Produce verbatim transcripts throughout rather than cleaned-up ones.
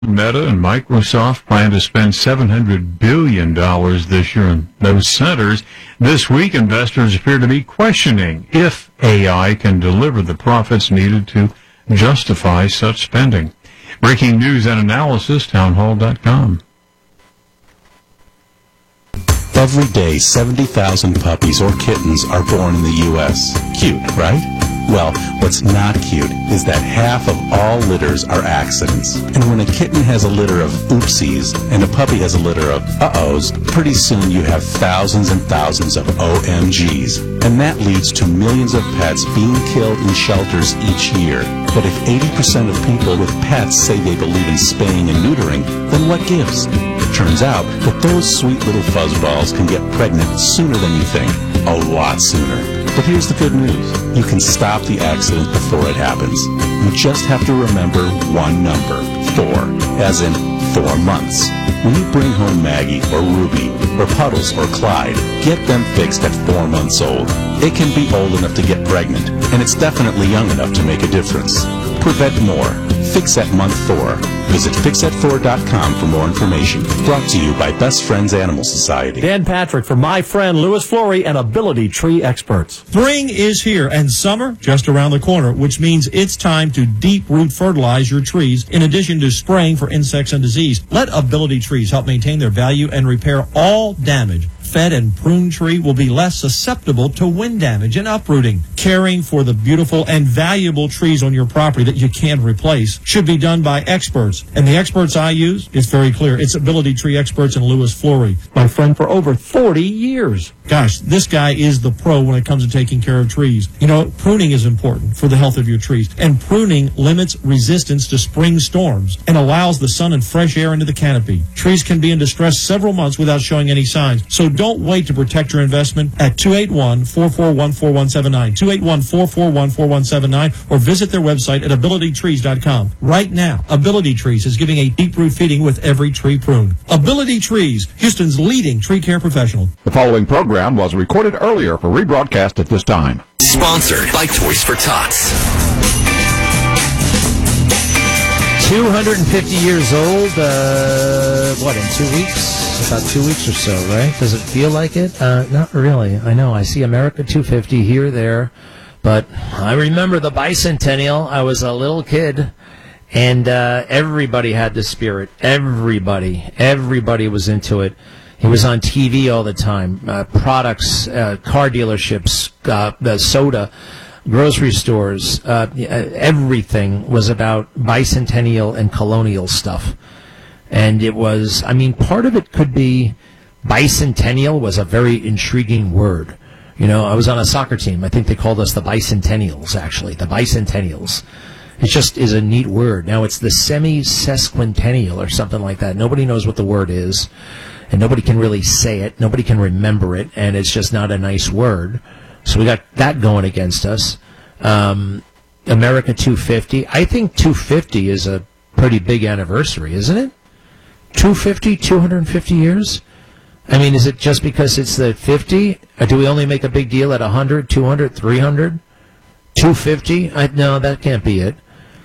Meta and Microsoft plan to spend seven hundred billion dollars this year in those centers. This week, investors appear to be questioning if A I can deliver the profits needed to justify such spending. Breaking news and analysis, townhall dot com. Every day, seventy thousand puppies or kittens are born in the U S Cute, right? Well, what's not cute is that half of all litters are accidents. And when a kitten has a litter of oopsies and a puppy has a litter of uh-ohs, pretty soon you have thousands and thousands of O M Gs. And that leads to millions of pets being killed in shelters each year. But if eighty percent of people with pets say they believe in spaying and neutering, then what gives? Turns out that those sweet little fuzzballs can get pregnant sooner than you think. A lot sooner. But here's the good news. You can stop the accident before it happens. You just have to remember one number, four, as in four months. When you bring home Maggie or Ruby or Puddles or Clyde, get them fixed at four months old. It can be old enough to get pregnant, and it's definitely young enough to make a difference. Prevent more. Fix at month four. Visit fix at four dot com for more information. Brought to you by Best Friends Animal Society. Dan Patrick for my friend Louis Flory and Ability Tree Experts. Spring is here and summer just around the corner, which means it's time to deep root fertilize your trees in addition to spraying for insects and disease. Let Ability Trees help maintain their value and repair all damage. Fed and pruned tree will be less susceptible to wind damage and uprooting. Caring for the beautiful and valuable trees on your property that you can't replace should be done by experts. And the experts I use, it's very clear. It's Ability Tree Experts and Louis Flory, My friend for over forty years. Gosh, this guy is the pro when it comes to taking care of trees. You know, pruning is important for the health of your trees. And pruning limits resistance to spring storms and allows the sun and fresh air into the canopy. Trees can be in distress several months without showing any signs. So don't wait to protect your investment at two eight one, four four one, four one seven nine, two eight one, four four one, four one seven nine, or visit their website at ability trees dot com. Right now, Ability Trees is giving a deep root feeding with every tree pruned. Ability Trees, Houston's leading tree care professional. The following program was recorded earlier for rebroadcast at this time. Sponsored by Toys for Tots. two hundred fifty years old, uh, what, in two weeks? About two weeks or so, right? Does it feel like it? Uh, not really. I know. I see America two fifty here, there. But I remember the bicentennial. I was a little kid, and uh, everybody had the spirit. Everybody. Everybody was into it. It was on T V all the time. Uh, products, uh, car dealerships, uh, the soda, grocery stores, uh, everything was about bicentennial and colonial stuff. And it was, I mean, part of it could be bicentennial was a very intriguing word. You know, I was on a soccer team. I think they called us the bicentennials, actually, the bicentennials. It just is a neat word. Now it's the semi-sesquicentennial or something like that. Nobody knows what the word is, and nobody can really say it. Nobody can remember it, and it's just not a nice word. So we got that going against us. Um, America two fifty. I think two fifty is a pretty big anniversary, isn't it? two fifty, two hundred fifty years? I mean, is it just because it's the fifty? Or do we only make a big deal at one hundred, two hundred, three hundred? two fifty? I, no, that can't be it.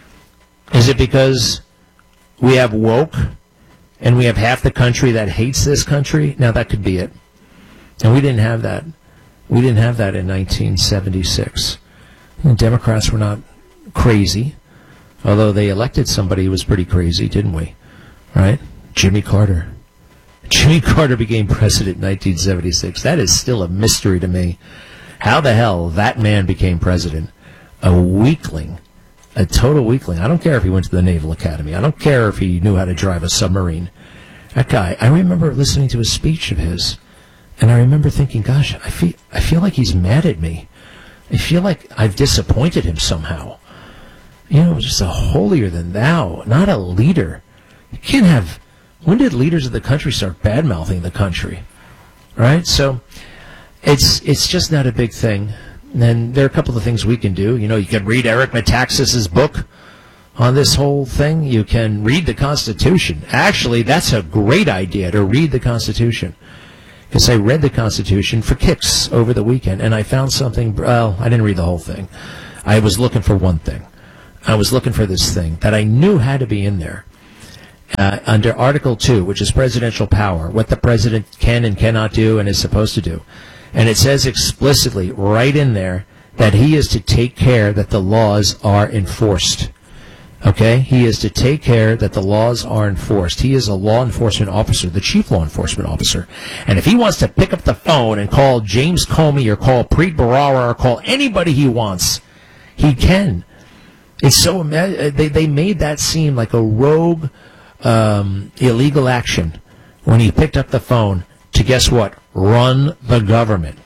Is it because we have woke and we have half the country that hates this country? Now, that could be it. And we didn't have that. We didn't have that in nineteen seventy-six. The Democrats were not crazy, although they elected somebody who was pretty crazy, didn't we? Right? Jimmy Carter. Jimmy Carter became president in nineteen seventy-six. That is still a mystery to me. How the hell that man became president? A weakling. A total weakling. I don't care if he went to the Naval Academy. I don't care if he knew how to drive a submarine. That guy, I remember listening to a speech of his, and I remember thinking, gosh, I feel, I feel like he's mad at me. I feel like I've disappointed him somehow. You know, just a holier-than-thou, not a leader. You can't have... When did leaders of the country start bad-mouthing the country? Right? So it's it's just not a big thing. And there are a couple of things we can do. You know, you can read Eric Metaxas's book on this whole thing. You can read the Constitution. Actually, that's a great idea, to read the Constitution. Because I read the Constitution for kicks over the weekend, and I found something. Well, I didn't read the whole thing. I was looking for one thing. I was looking for this thing that I knew had to be in there. uh, under Article two, which is presidential power, what the president can and cannot do and is supposed to do. And it says explicitly right in there that he is to take care that the laws are enforced. Okay? He is to take care that the laws are enforced. He is a law enforcement officer, the chief law enforcement officer. And if he wants to pick up the phone and call James Comey or call Preet Bharara or call anybody he wants, he can. It's so they they made that seem like a rogue, um, illegal action when he picked up the phone to, guess what, run the government.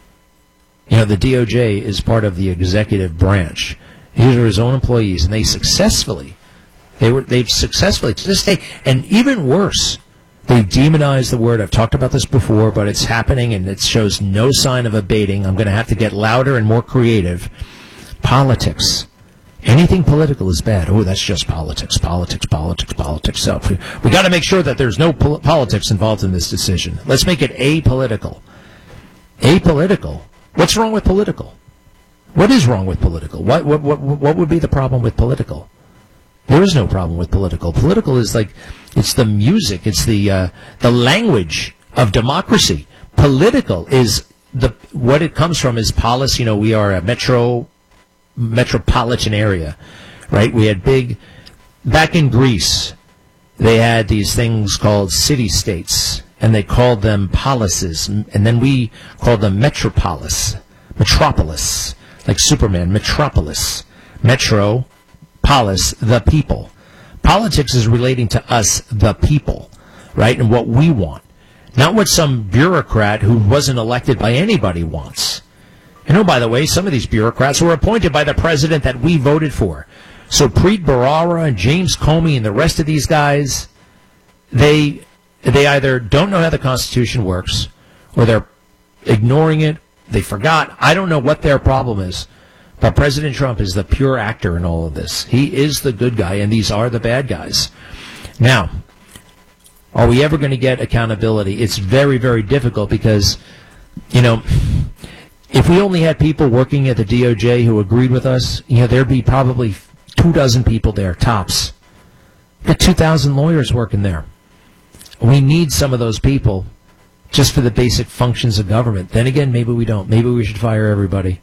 You know, the D O J is part of the executive branch. These are his own employees, and they successfully, they were they've successfully to this day, and even worse, they demonize the word. I've talked about this before, but it's happening, and it shows no sign of abating. I'm going to have to get louder and more creative. Politics. Anything political is bad. Oh, that's just politics, politics, politics, politics. So we, we got to make sure that there's no pol- politics involved in this decision. Let's make it apolitical. Apolitical. What's wrong with political? What is wrong with political? What what what what would be the problem with political? There is no problem with political. Political is like it's the music, it's the uh, the language of democracy. Political is the what it comes from is polis. You know, we are a metro. metropolitan area, right? We had big, back in Greece, they had these things called city-states, and they called them polises, and then we called them metropolis, metropolis, like Superman, metropolis, metro, polis, the people. Politics is relating to us, the people, right, and what we want, not what some bureaucrat who wasn't elected by anybody wants. And oh, by the way, some of these bureaucrats were appointed by the president that we voted for. So Preet Bharara and James Comey and the rest of these guys, they they either don't know how the Constitution works, or they're ignoring it, they forgot. I don't know what their problem is. But President Trump is the pure actor in all of this. He is the good guy, and these are the bad guys. Now, are we ever going to get accountability? It's very, very difficult because, you know, if we only had people working at the D O J who agreed with us, you know, there'd be probably two dozen people there, tops. We've got two thousand lawyers working there. We need some of those people just for the basic functions of government. Then again, maybe we don't. Maybe we should fire everybody.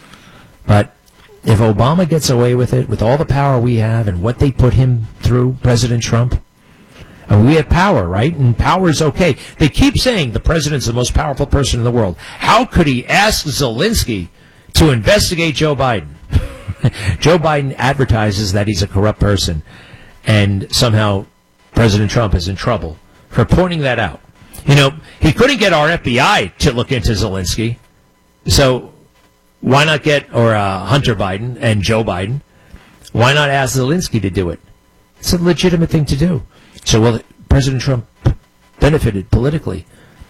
But if Obama gets away with it, with all the power we have and what they put him through, President Trump, and we have power, right? And power is okay. They keep saying the president's the most powerful person in the world. How could he ask Zelensky to investigate Joe Biden? Joe Biden advertises that he's a corrupt person, and somehow President Trump is in trouble for pointing that out. You know, he couldn't get our F B I to look into Zelensky, so why not get, or uh, Hunter Biden and Joe Biden, why not ask Zelensky to do it? It's a legitimate thing to do. So, well, President Trump benefited politically.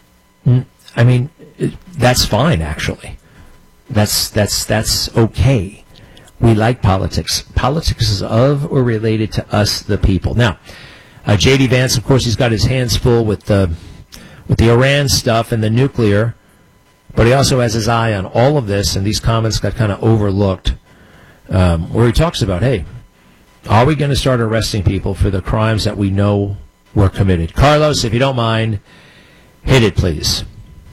I mean, that's fine, actually. That's that's that's okay. We like politics. Politics is of or related to us, the people. Now, uh, J D Vance, of course, he's got his hands full with the with the Iran stuff and the nuclear, but he also has his eye on all of this, and these comments got kind of overlooked, um, where he talks about, hey, are we going to start arresting people for the crimes that we know were committed? Carlos, if you don't mind, hit it, please.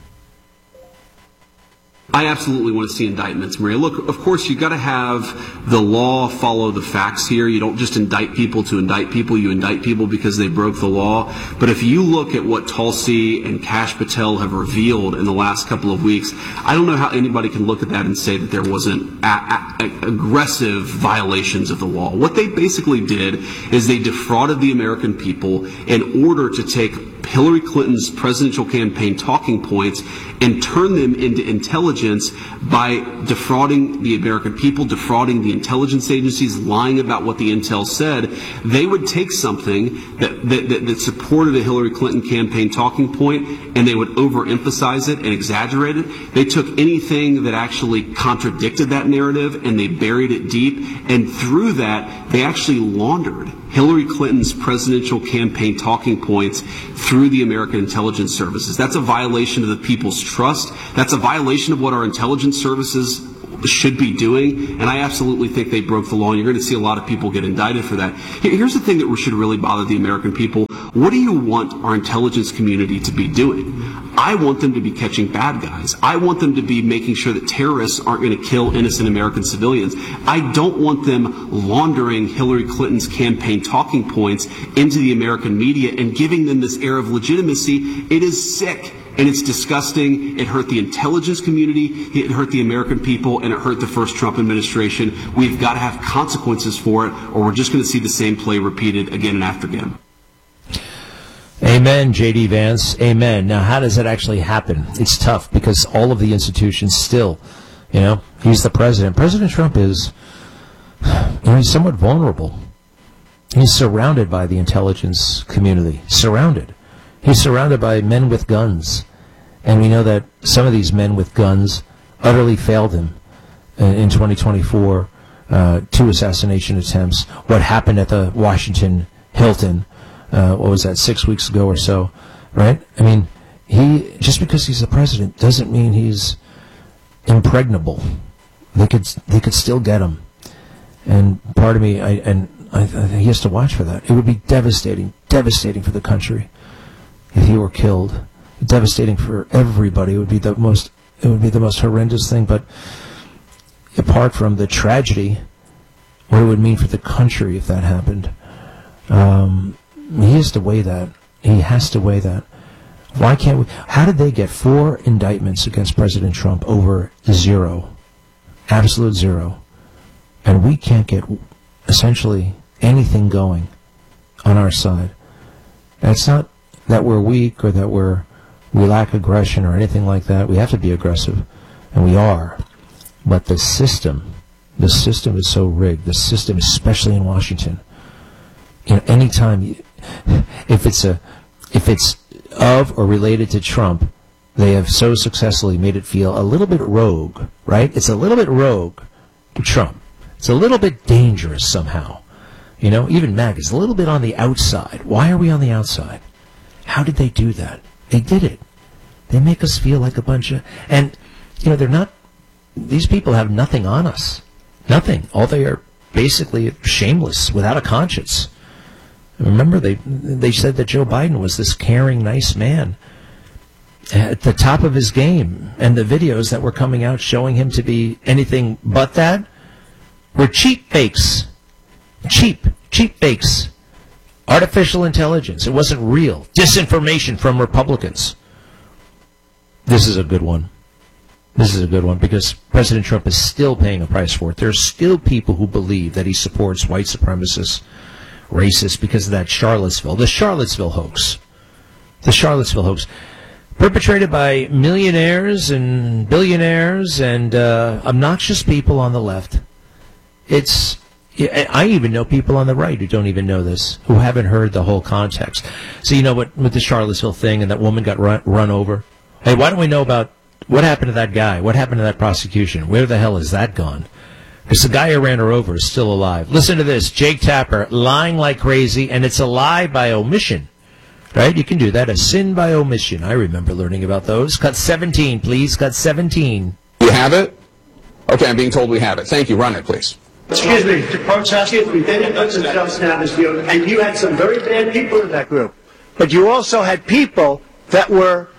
I absolutely want to see indictments, Maria. Look, of course, you've got to have the law follow the facts here. You don't just indict people to indict people. You indict people because they broke the law. But if you look at what Tulsi and Kash Patel have revealed in the last couple of weeks, I don't know how anybody can look at that and say that there wasn't a- a- aggressive violations of the law. What they basically did is they defrauded the American people in order to take Hillary Clinton's presidential campaign talking points and turn them into intelligence by defrauding the American people, defrauding the intelligence agencies, lying about what the intel said. They would take something that, that, that, that supported a Hillary Clinton campaign talking point, and they would overemphasize it and exaggerate it. They took anything that actually contradicted that narrative and they buried it deep, and through that, they actually laundered Hillary Clinton's presidential campaign talking points through the American intelligence services. That's a violation of the people's trust. That's a violation of what our intelligence services should be doing, and I absolutely think they broke the law, and you're going to see a lot of people get indicted for that. Here's the thing that should really bother the American people. What do you want our intelligence community to be doing? I want them to be catching bad guys. I want them to be making sure that terrorists aren't going to kill innocent American civilians. I don't want them laundering Hillary Clinton's campaign talking points into the American media and giving them this air of legitimacy. It is sick. And it's disgusting. It hurt the intelligence community, it hurt the American people, and it hurt the first Trump administration. We've got to have consequences for it, or we're just going to see the same play repeated again and after again. Amen, J D. Vance. Amen. Now, how does that actually happen? It's tough because all of the institutions still, you know, he's the president. President Trump is, you know, he's somewhat vulnerable. He's surrounded by the intelligence community. Surrounded. He's surrounded by men with guns. And we know that some of these men with guns utterly failed him in twenty twenty-four, uh, two assassination attempts. What happened at the Washington Hilton, uh, what was that, six weeks ago or so, right? I mean, he just because he's the president doesn't mean he's impregnable. They could they could still get him. And part of me, I, and I, I think he has to watch for that. It would be devastating, devastating for the country if he were killed. Devastating for everybody. It would be the most it would be the most horrendous thing. But apart from the tragedy, what it would mean for the country if that happened, um, he has to weigh that. He has to weigh that. Why can't we? How did they get four indictments against President Trump over zero, absolute zero, and we can't get essentially anything going on our side? That's not that we're weak or that we're we lack aggression or anything like that. We have to be aggressive, and we are. But the system, the system is so rigged. The system, especially in Washington, you know, anytime, you, if it's a, if it's of or related to Trump, they have so successfully made it feel a little bit rogue, right? It's a little bit rogue to Trump. It's a little bit dangerous somehow. You know, even MAGA is a little bit on the outside. Why are we on the outside? How did they do that? They did it. They make us feel like a bunch of, and, you know, they're not, these people have nothing on us. Nothing. All they are basically shameless, without a conscience. Remember, they they said that Joe Biden was this caring, nice man at the top of his game, and the videos that were coming out showing him to be anything but that were cheap fakes. Cheap. Cheap fakes. Artificial intelligence. It wasn't real. Disinformation from Republicans. This is a good one. This is a good one because President Trump is still paying a price for it. There are still people who believe that he supports white supremacists, racists, because of that Charlottesville, the Charlottesville hoax. The Charlottesville hoax. Perpetrated by millionaires and billionaires and uh, obnoxious people on the left. It's... I even know people on the right who don't even know this, who haven't heard the whole context. So you know what, with the Charlottesville thing and that woman got run, run over? Hey, why don't we know about what happened to that guy? What happened to that prosecution? Where the hell is that gone? Because the guy who ran her over is still alive. Listen to this. Jake Tapper lying like crazy, and it's a lie by omission. Right? You can do that. A sin by omission. I remember learning about those. Cut seventeen, please. Cut seventeen. You have it? Okay, I'm being told we have it. Thank you. Run it, please. Excuse me, to protest, we didn't know to establish you, and you had some very bad people in that group. But you also had people that were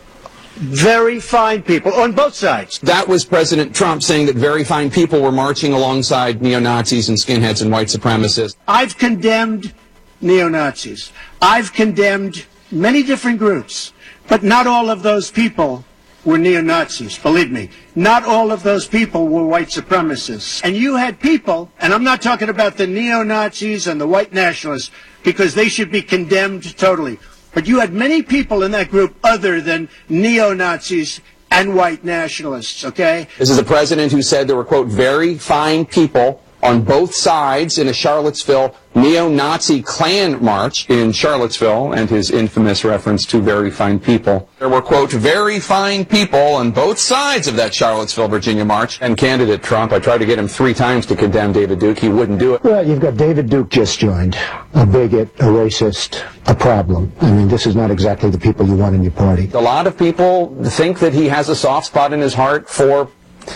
very fine people on both sides. That was President Trump saying that very fine people were marching alongside neo-Nazis and skinheads and white supremacists. I've condemned neo-Nazis. I've condemned many different groups, but not all of those people were neo-Nazis, believe me. Not all of those people were white supremacists. And you had people, and I'm not talking about the neo-Nazis and the white nationalists, because they should be condemned totally. But you had many people in that group other than neo-Nazis and white nationalists, okay? This is a president who said there were, quote, very fine people on both sides in a Charlottesville neo-Nazi Klan march in Charlottesville, and his infamous reference to very fine people. There were, quote, very fine people on both sides of that Charlottesville, Virginia march. And candidate Trump, I tried to get him three times to condemn David Duke. He wouldn't do it. Well, you've got David Duke just joined. A bigot, a racist, a problem. I mean, this is not exactly the people you want in your party. A lot of people think that he has a soft spot in his heart for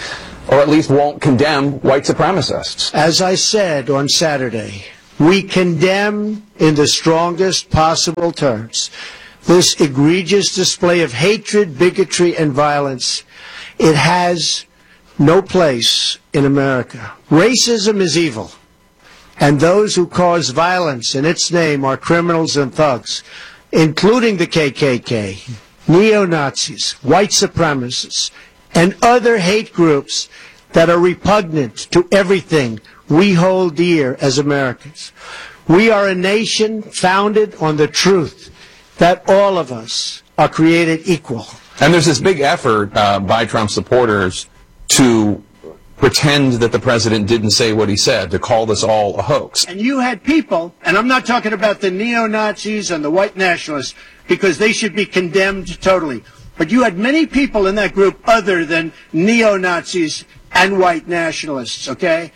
or at least won't condemn white supremacists. As I said on Saturday, we condemn in the strongest possible terms this egregious display of hatred, bigotry, and violence. It has no place in America. Racism is evil, and those who cause violence in its name are criminals and thugs, including the K K K, neo-Nazis, white supremacists, and other hate groups that are repugnant to everything we hold dear as Americans. We are a nation founded on the truth that all of us are created equal. And there's this big effort uh, by Trump supporters to pretend that the president didn't say what he said, to call this all a hoax. And you had people, and I'm not talking about the neo-Nazis and the white nationalists, because they should be condemned totally. But you had many people in that group other than neo-Nazis and white nationalists, okay?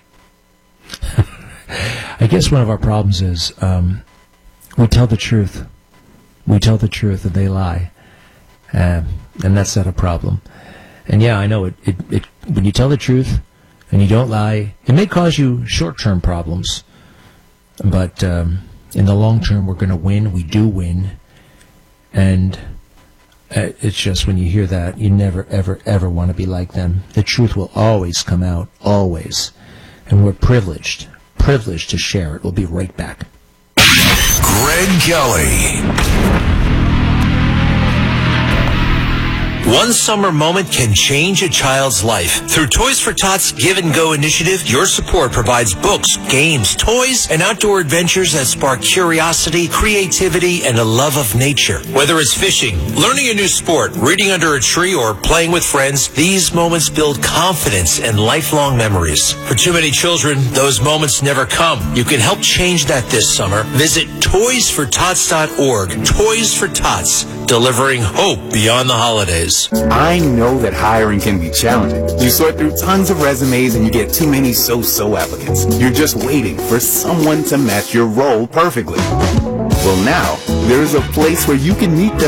I guess one of our problems is um, we tell the truth. We tell the truth and they lie. Uh, and that's not a problem. And yeah, I know it, it, it. When you tell the truth and you don't lie, it may cause you short-term problems. But um, in the long term, we're going to win. We do win. And uh, it's just when you hear that, you never, ever, ever want to be like them. The truth will always come out, always. And we're privileged, privileged to share it. We'll be right back. Greg Kelly. One summer moment can change a child's life. Through Toys for Tots Give and Go initiative, your support provides books, games, toys, and outdoor adventures that spark curiosity, creativity, and a love of nature. Whether it's fishing, learning a new sport, reading under a tree, or playing with friends, these moments build confidence and lifelong memories. For too many children, those moments never come. You can help change that this summer. Visit toys for tots dot org. Toys for Tots, delivering hope beyond the holidays. I know that hiring can be challenging. You sort through tons of resumes and you get too many so-so applicants. You're just waiting for someone to match your role perfectly. Well, now, there's a place where you can meet the